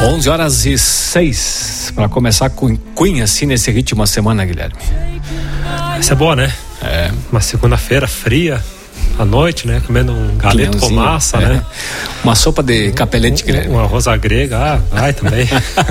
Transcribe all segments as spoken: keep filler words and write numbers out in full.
onze horas e seis, para começar com Cunha assim nesse ritmo a semana, Guilherme. Essa é boa, né? É. Uma segunda-feira fria, à noite, né? Comendo um galeto com massa, é. né? Uma sopa de capelete, Guilherme. Uma rosa grega, ah, vai também.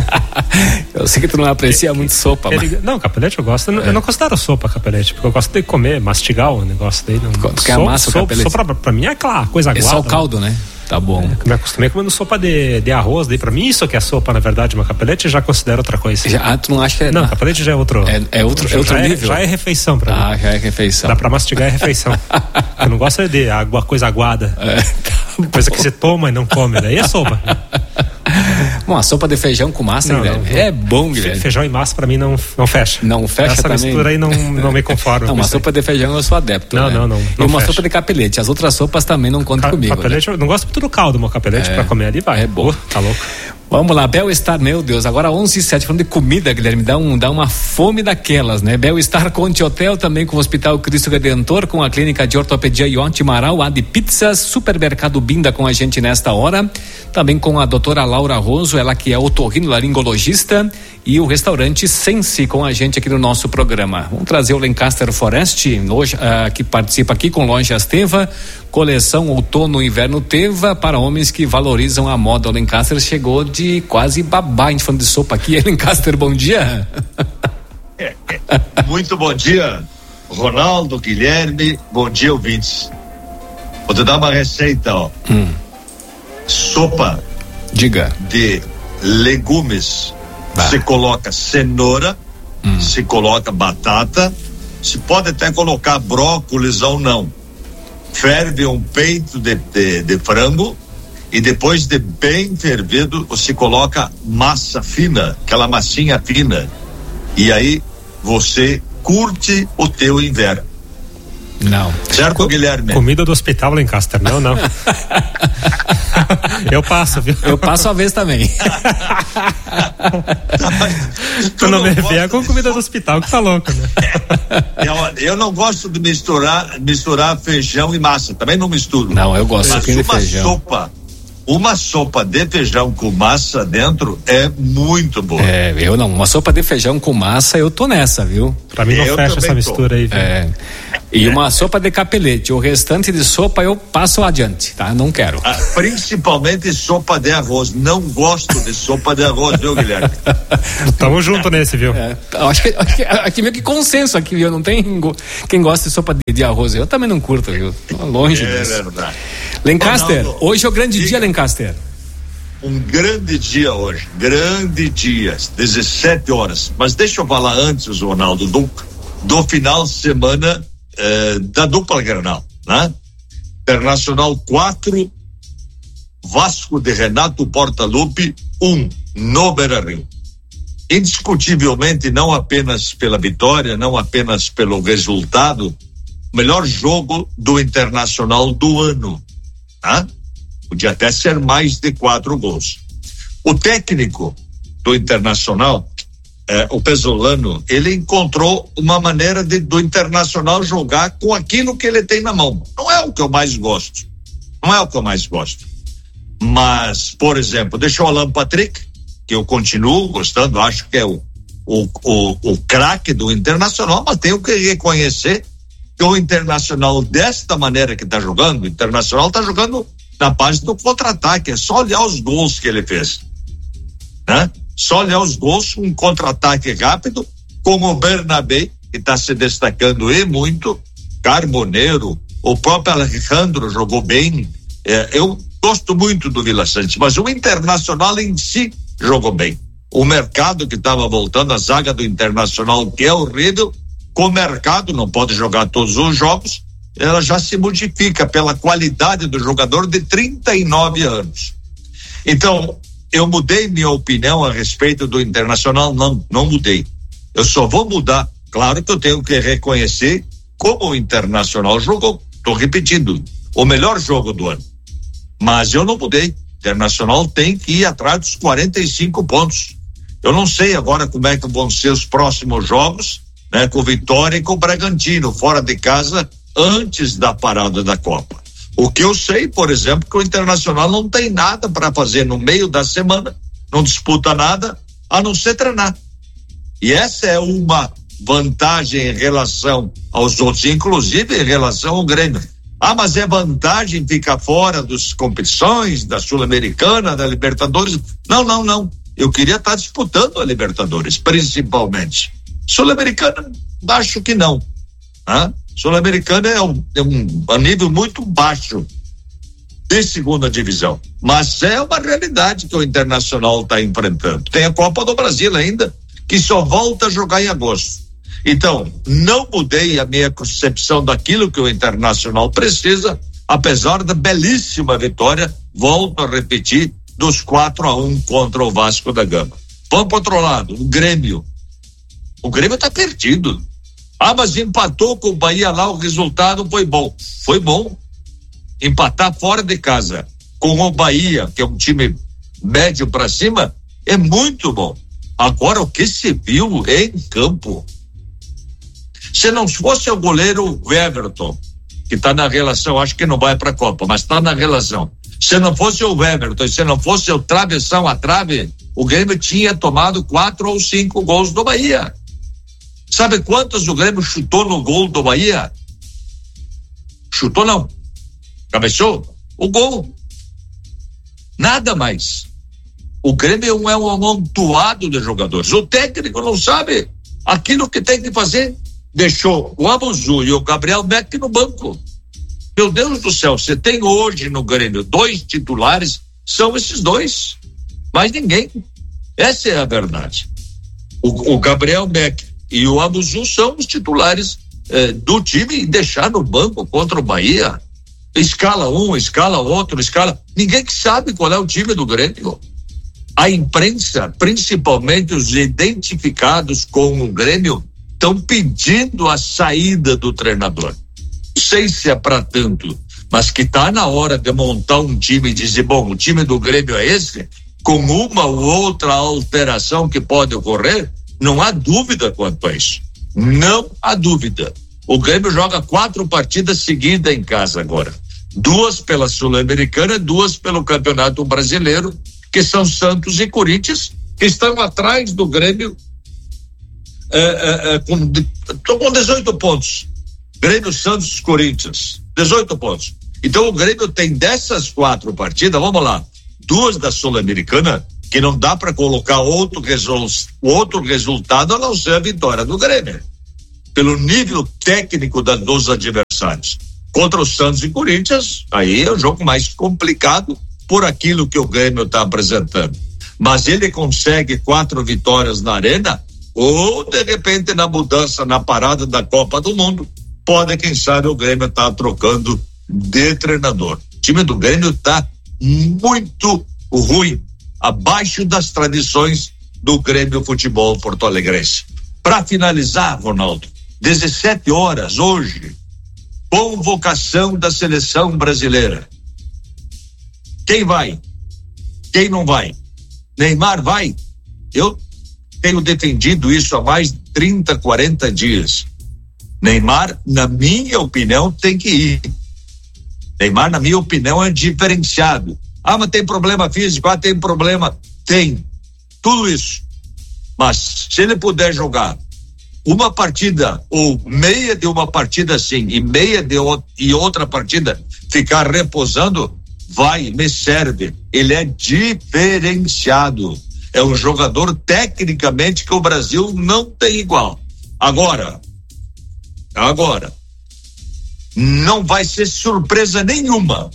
Eu sei que tu não aprecia muito sopa, Ele, mas... Não, capelete eu gosto. Eu, É. não, eu não considero sopa capelete, porque eu gosto de comer, mastigar o negócio daí. Não, Tu quer a massa, o capelete? Sopa pra, pra mim é aquela coisa aguada. É só o caldo, né? Tá bom. É, me acostumei comendo sopa de, de arroz, daí pra mim isso que é sopa, na verdade, mas capelete já considero outra coisa. Já, ah, tu não acha que é... Não, capelete já é outro... É, é outro, já, é outro já nível? É, já é refeição pra ah, mim. Ah, já é refeição. Dá pra mastigar é refeição. Eu não gosto de água, coisa aguada. É, tá coisa que você toma e não come, daí é sopa. Bom, a sopa de feijão com massa, não, Guilherme, não, é bom, Guilherme. Feijão e massa pra mim não, não fecha. Não fecha Essa também. Essa mistura aí não, não me conforma. Não, uma sopa de feijão eu sou adepto. Não, né? não, não. E não uma fecha. sopa de capelete. As outras sopas também não contam Ca- comigo. Capelete, Né? eu não gosto muito do caldo, meu capelete É. pra comer ali, vai. É bom. Pô, tá louco. Vamos lá, Bel-Estar, meu Deus, agora onze e sete, falando de comida, Guilherme, dá, um, dá uma fome daquelas, né? Bel-Estar Conte Hotel, também com o Hospital Cristo Redentor, com a Clínica de Ortopedia Ionte Maral, Adi Pizzas, Supermercado Binda com a gente nesta hora, também com a doutora Laura Roso, ela que é otorrinolaringologista, e o restaurante Sensi com a gente aqui no nosso programa. Vamos trazer o Lancaster Forest, hoje, uh, que participa aqui com Lojas Teva, coleção Outono e Inverno Teva, para homens que valorizam a moda. O Lancaster chegou de quase babá, a gente falando de sopa aqui. Lancaster, bom dia. É, é. Muito bom dia, Ronaldo, Guilherme, bom dia, ouvintes. Vou te dar uma receita, ó. Hum. Sopa Diga. de legumes. Bah. Você coloca cenoura, Hum. se coloca batata, se pode até colocar brócolis ou não. Ferve um peito de, de, de frango e depois de bem fervido você coloca massa fina, aquela massinha fina, e aí você curte o teu inverno. Não. Certo, Co- Guilherme? Comida do hospital Lancaster, não, não. Eu passo, viu? Eu passo a vez também. Tu não me vier com comida do hospital, que tá louco, né? Eu, eu não gosto de misturar, misturar feijão e massa, também não misturo. Não, eu gosto Mas de uma feijão. sopa, uma sopa de feijão com massa dentro é muito boa. É, eu não, uma sopa de feijão com massa, eu tô nessa, viu? Pra mim não Eu fecha também essa mistura tô. aí, viu? É. E uma sopa de capelete, o restante de sopa eu passo adiante, tá? Não quero. Ah, principalmente sopa de arroz. Não gosto de sopa de arroz, viu, Guilherme? Tamo junto nesse, viu? É, acho que, acho que aqui meio que consenso aqui, viu? Não tem go- quem gosta de sopa de, de arroz. Eu também não curto, viu? Tô longe É disso. verdade. Lancaster, Ronaldo, hoje é o grande diga. dia, Lancaster. Um grande dia hoje, grande dia, dezessete horas. Mas deixa eu falar antes, Ronaldo, do, do final de semana eh, da dupla Grenal, né? Internacional quatro, Vasco de Renato Portaluppi um, no Beira-Rio. Indiscutivelmente, não apenas pela vitória, não apenas pelo resultado, melhor jogo do Internacional do ano, tá? Podia até ser mais de quatro gols. O técnico do Internacional, eh, o Pesolano, ele encontrou uma maneira de, do Internacional jogar com aquilo que ele tem na mão. Não é o que eu mais gosto. Não é o que eu mais gosto. Mas, por exemplo, deixou o Alan Patrick, que eu continuo gostando, acho que é o, o, o, o craque do Internacional, mas tenho que reconhecer que o Internacional, desta maneira que está jogando, o Internacional está jogando na base do contra-ataque. É só olhar os gols que ele fez, né? Só olhar os gols, um contra-ataque rápido, como o Bernabé, que está se destacando e muito, Carboneiro, o próprio Alejandro jogou bem. É, eu gosto muito do Vila Sante, mas o Internacional em si jogou bem. O mercado que estava voltando, a zaga do Internacional, que é horrível, com o mercado, não pode jogar todos os jogos, ela já se modifica pela qualidade do jogador de trinta e nove anos. Então, eu mudei minha opinião a respeito do Internacional? Não, não mudei. Eu só vou mudar. Claro que eu tenho que reconhecer como o Internacional jogou. Estou repetindo, o melhor jogo do ano. Mas eu não mudei. O Internacional tem que ir atrás dos quarenta e cinco pontos. Eu não sei agora como é que vão ser os próximos jogos, né, com Vitória e com o Bragantino, fora de casa, antes da parada da Copa. O que eu sei, por exemplo, que o Internacional não tem nada para fazer no meio da semana, não disputa nada a não ser treinar. E essa é uma vantagem em relação aos outros, inclusive em relação ao Grêmio. Ah, mas é vantagem ficar fora das competições, da Sul-Americana, da Libertadores? Não, não, não. Eu queria estar disputando a Libertadores, principalmente. Sul-Americana, acho que não. Ah? Sul-Americana é um, é um, um nível muito baixo de segunda divisão. Mas é uma realidade que o Internacional está enfrentando. Tem a Copa do Brasil ainda, que só volta a jogar em agosto. Então, não mudei a minha concepção daquilo que o Internacional precisa, apesar da belíssima vitória, volto a repetir, dos quatro a um contra o Vasco da Gama. Vamos para outro lado, o Grêmio. O Grêmio está perdido. Ah, mas empatou com o Bahia lá, o resultado foi bom. Foi bom. Empatar fora de casa com o Bahia, que é um time médio para cima, é muito bom. Agora, o que se viu em campo? Se não fosse o goleiro Everton, que está na relação, acho que não vai para a Copa, mas está na relação. Se não fosse o Everton, se não fosse o travessão a trave, o Grêmio tinha tomado quatro ou cinco gols do Bahia. Sabe quantos o Grêmio chutou no gol do Bahia? Chutou não. Cabeceou? O gol. Nada mais. O Grêmio é um amontoado de jogadores. O técnico não sabe aquilo que tem que fazer. Deixou o Abuzu e o Gabriel Beck no banco. Meu Deus do céu, você tem hoje no Grêmio dois titulares, são esses dois. Mais ninguém. Essa é a verdade. O, o Gabriel Beck e o Abuzu são os titulares eh, do time, e deixar no banco contra o Bahia. Escala um, escala outro, escala. Ninguém que sabe qual é o time do Grêmio. A imprensa, principalmente os identificados com o Grêmio, estão pedindo a saída do treinador. Não sei se é para tanto, mas que está na hora de montar um time e dizer, bom, o time do Grêmio é esse, com uma ou outra alteração que pode ocorrer, não há dúvida quanto a isso. Não há dúvida. O Grêmio joga quatro partidas seguidas em casa agora. Duas pela Sul-Americana, duas pelo Campeonato Brasileiro, que são Santos e Corinthians, que estão atrás do Grêmio é, é, é, com, com dezoito pontos. Grêmio, Santos, Corinthians, dezoito pontos. Então o Grêmio tem dessas quatro partidas, vamos lá, duas da Sul-Americana, que não dá para colocar outro, resol, outro resultado a não ser a vitória do Grêmio, pelo nível técnico da, dos adversários. Contra o Santos e Corinthians, aí é o jogo mais complicado por aquilo que o Grêmio está apresentando. Mas ele consegue quatro vitórias na Arena, ou de repente na mudança, na parada da Copa do Mundo, pode, quem sabe, o Grêmio tá trocando de treinador. O time do Grêmio tá muito ruim, abaixo das tradições do Grêmio Futebol Porto-Alegrense. Para finalizar, Ronaldo, dezessete horas hoje, convocação da seleção brasileira. Quem vai? Quem não vai? Neymar vai? Eu tenho defendido isso há mais de trinta, quarenta dias. Neymar, na minha opinião, tem que ir. Neymar, na minha opinião, é diferenciado. Ah, mas tem problema físico, ah, tem problema. Tem. Tudo isso. Mas se ele puder jogar uma partida ou meia de uma partida sim e meia de o, e outra partida ficar repousando, vai, me serve. Ele é diferenciado. É um jogador tecnicamente que o Brasil não tem igual. Agora, agora, não vai ser surpresa nenhuma.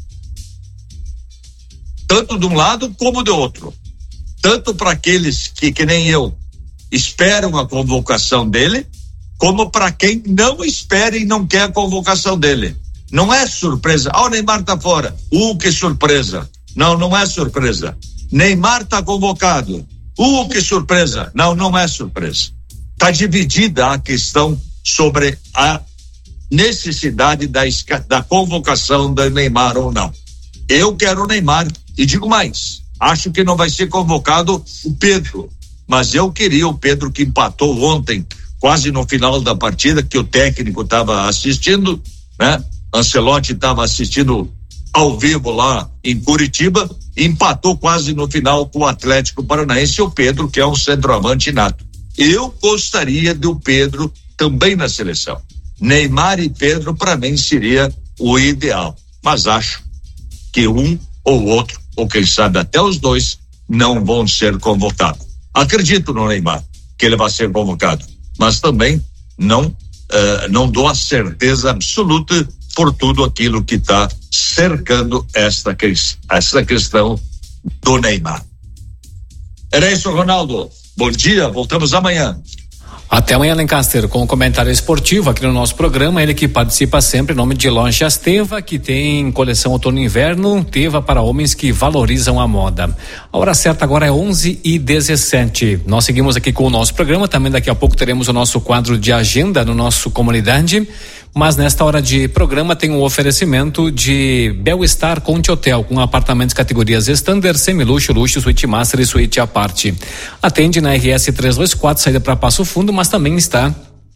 Tanto de um lado como do outro. Tanto para aqueles que, que nem eu, esperam a convocação dele, como para quem não espera e não quer a convocação dele. Não é surpresa. Ah, o Neymar tá fora. Uh, que surpresa. Não, não é surpresa. Neymar tá convocado. Uh, que surpresa. Não, não é surpresa. Tá dividida a questão sobre a necessidade da, da convocação do Neymar ou não. Eu quero o Neymar e digo mais, acho que não vai ser convocado o Pedro, mas eu queria o Pedro, que empatou ontem, quase no final da partida, que o técnico estava assistindo, né? Ancelotti estava assistindo ao vivo lá em Curitiba, empatou quase no final com o Atlético Paranaense, o Pedro, que é um centroavante nato. Eu gostaria do Pedro também na seleção. Neymar e Pedro, para mim, seria o ideal. Mas acho que um ou outro, ou quem sabe até os dois, não vão ser convocados. Acredito no Neymar, que ele vai ser convocado, mas também não, uh, não dou a certeza absoluta por tudo aquilo que está cercando esta, esta questão do Neymar. Era isso, Ronaldo. Bom dia, voltamos amanhã. Até amanhã, Lancaster, com o comentário esportivo aqui no nosso programa. Ele que participa sempre em nome de Lojas Teva, que tem coleção outono e inverno, Teva para homens que valorizam a moda. A hora certa agora é onze e dezessete. Nós seguimos aqui com o nosso programa. Também daqui a pouco teremos o nosso quadro de agenda no nosso comunidade. Mas nesta hora de programa tem um oferecimento de Bel-Estar Conte Hotel, com apartamentos categorias Standard, Semiluxo, Luxo, Suíte Master e Suíte à parte. Atende na R S trezentos e vinte e quatro, saída para Passo Fundo, mas também está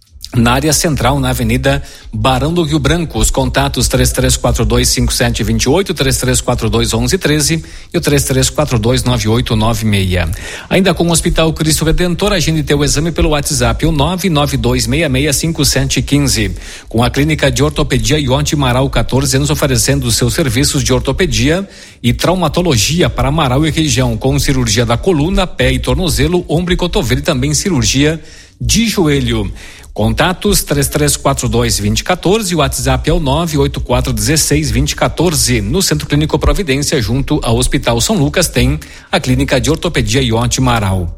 na área central, na Avenida Barão do Rio Branco. Os contatos três três quatro dois cinco sete dois oito, três três quatro dois um um um três e o três três quatro dois nove oito nove seis. Ainda com o Hospital Cristo Redentor, agende teu exame pelo WhatsApp, o nove nove dois seis seis cinco sete um cinco. Com a Clínica de Ortopedia Ionte Marau, catorze anos, oferecendo os seus serviços de ortopedia e traumatologia para Marau e região, com cirurgia da coluna, pé e tornozelo, ombro e cotovelo e também cirurgia de joelho. Contatos três três quatro dois dois zero um quatro, o WhatsApp é o nove oito quatro um seis dois zero um quatro. No Centro Clínico Providência, junto ao Hospital São Lucas, tem a Clínica de Ortopedia Ionte Marau.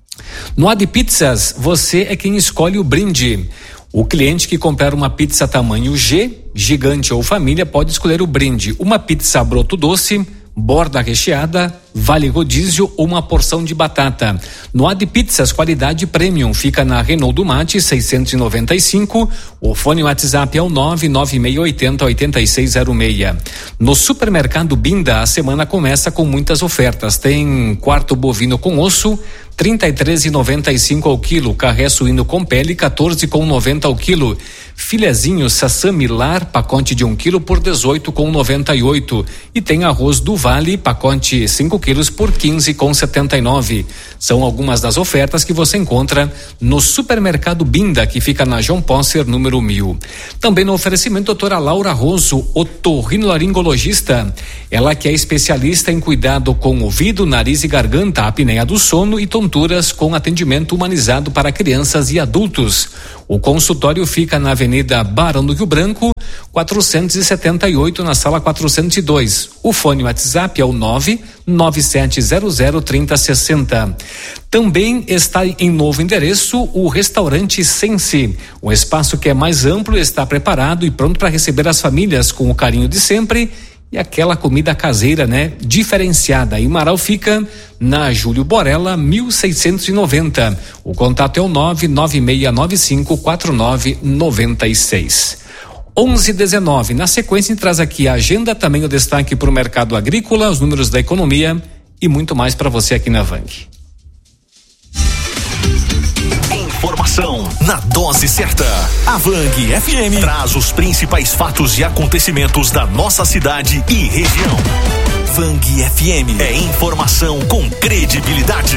No Ad Pizzas, você é quem escolhe o brinde. O cliente que comprar uma pizza tamanho G, gigante ou família, pode escolher o brinde: uma pizza broto doce, borda recheada, vale rodízio ou uma porção de batata. No Ad Pizzas, qualidade premium, fica na Renault do Mate seiscentos e noventa e cinco. O fone WhatsApp é o nove nove seis oito zero oito seis zero seis. No Supermercado Binda, a semana começa com muitas ofertas. Tem quarto bovino com osso, trinta e três reais e noventa e cinco ao quilo. Carré suíno com pele, quatorze reais e noventa ao quilo. Filezinho Sassami Lar, pacote de um quilo por dezoito reais e noventa e oito. E tem arroz do Vale, pacote cinco quilos por quinze reais e setenta e nove. São algumas das ofertas que você encontra no Supermercado Binda, que fica na João Posser, número mil. Também no oferecimento, doutora Laura Rosso, otorrinolaringologista. Ela que é especialista em cuidado com ouvido, nariz e garganta, apneia do sono e tonturas, com atendimento humanizado para crianças e adultos. O consultório fica na Avenida Barão do Rio Branco, quatrocentos e setenta e oito, na sala quatrocentos e dois. O fone WhatsApp é o nove nove sete zero zero três zero seis zero. Também está em novo endereço o restaurante Sense. Um espaço que é mais amplo, está preparado e pronto para receber as famílias com o carinho de sempre e aquela comida caseira, né? Diferenciada. E Marau fica na Júlio Borella, mil seiscentos e noventa. O contato é o nove nove seis nove cinco quatro nove nove seis. onze e dezenove. Na sequência, traz aqui a agenda, também o destaque para o mercado agrícola, os números da economia e muito mais para você aqui na Vang. Informação na dose certa. A Vang F M traz os principais fatos e acontecimentos da nossa cidade e região. Vang F M é informação com credibilidade.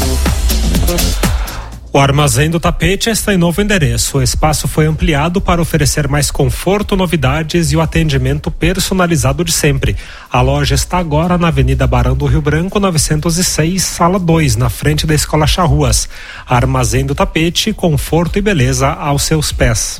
O Armazém do Tapete está em novo endereço. O espaço foi ampliado para oferecer mais conforto, novidades e o atendimento personalizado de sempre. A loja está agora na Avenida Barão do Rio Branco, novecentos e seis, sala dois, na frente da Escola Charruas. Armazém do Tapete, conforto e beleza aos seus pés.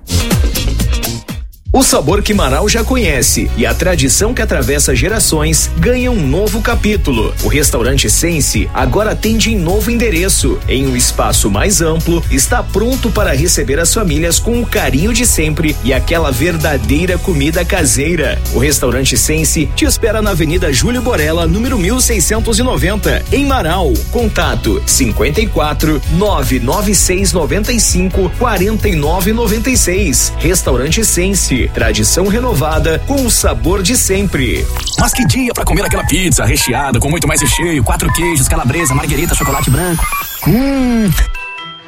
O sabor que Marau já conhece e a tradição que atravessa gerações ganha um novo capítulo. O restaurante Sense agora atende em novo endereço. Em um espaço mais amplo, está pronto para receber as famílias com o carinho de sempre e aquela verdadeira comida caseira. O restaurante Sense te espera na Avenida Júlio Borella, número mil seiscentos e noventa, em Marau. Contato cinquenta e quatro, nove nove seis noventa e cinco, quarenta e nove noventa e seis. Restaurante Sense. Tradição renovada com o sabor de sempre. Mas que dia pra comer aquela pizza recheada com muito mais recheio, quatro queijos, calabresa, marguerita, chocolate branco. Hum.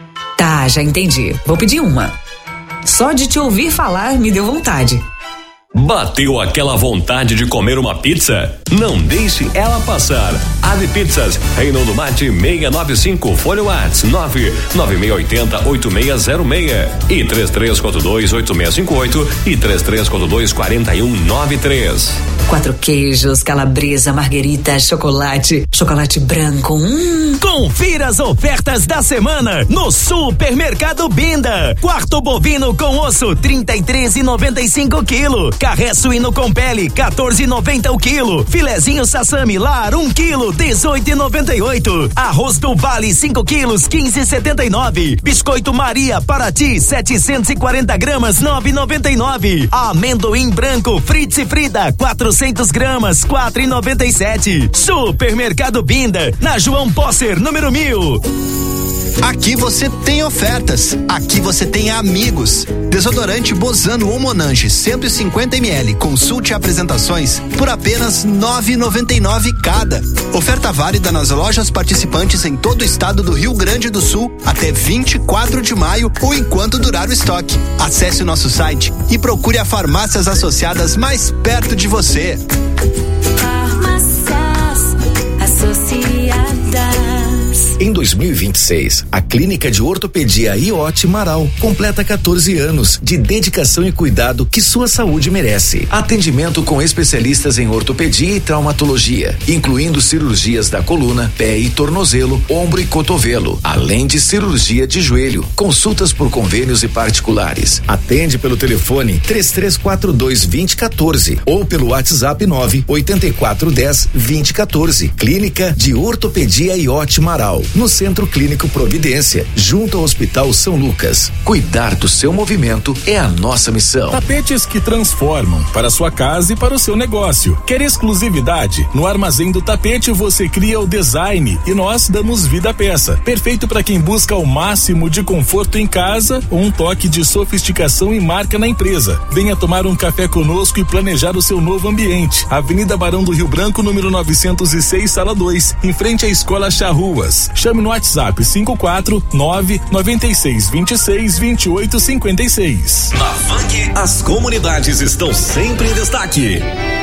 Tá, já entendi. Vou pedir uma. Só de te ouvir falar me deu vontade. Bateu aquela vontade de comer uma pizza? Não deixe ela passar. Ave Pizzas, Reinaldo do Mate seiscentos e noventa e cinco, Folha Whats nove nove seis oito zero oito seis zero seis e três três quatro dois oito seis cinco oito e três três quatro dois quatro um nove três. Quatro queijos, calabresa, marguerita, chocolate, chocolate branco. Hum. Confira as ofertas da semana no Supermercado Binda. Quarto bovino com osso trinta e três reais e noventa e cinco quilo. Carré suíno com pele quatorze reais e noventa o quilo. Filezinho sassami lar um quilo dezoito reais e noventa e oito. Arroz do Vale cinco quilos quinze reais e setenta e nove. Biscoito Maria Paraty setecentos e quarenta gramas nove reais e noventa e nove. Amendoim branco Fritz e Frida quatrocentos gramas quatro reais e noventa e sete. Supermercado Binda na João Posser número mil. Aqui você tem ofertas, aqui você tem amigos. Desodorante Bozano ou Monange cento e cinquenta mililitros, consulte apresentações por apenas nove reais e noventa e nove cada. Oferta válida nas lojas participantes em todo o estado do Rio Grande do Sul até vinte e quatro de maio ou enquanto durar o estoque. Acesse o nosso site e procure as farmácias associadas mais perto de você. Farmácias Associadas. Em dois mil e vinte e seis, a Clínica de Ortopedia I O T Marau completa quatorze anos de dedicação e cuidado que sua saúde merece. Atendimento com especialistas em ortopedia e traumatologia, incluindo cirurgias da coluna, pé e tornozelo, ombro e cotovelo, além de cirurgia de joelho. Consultas por convênios e particulares. Atende pelo telefone três três quatro dois dois zero um quatro ou pelo WhatsApp nove oito quatro um zero dois zero um quatro. Clínica de Ortopedia I O T Marau, no Centro Clínico Providência, junto ao Hospital São Lucas. Cuidar do seu movimento é a nossa missão. Tapetes que transformam para sua casa e para o seu negócio. Quer exclusividade? No Armazém do Tapete você cria o design e nós damos vida à peça. Perfeito para quem busca o máximo de conforto em casa ou um toque de sofisticação e marca na empresa. Venha tomar um café conosco e planejar o seu novo ambiente. Avenida Barão do Rio Branco, número novecentos e seis, sala dois, em frente à Escola Charruas. Chame no WhatsApp cinco quatro nove nove seis dois seis dois oito cinco seis. Na Vang, as comunidades estão sempre em destaque.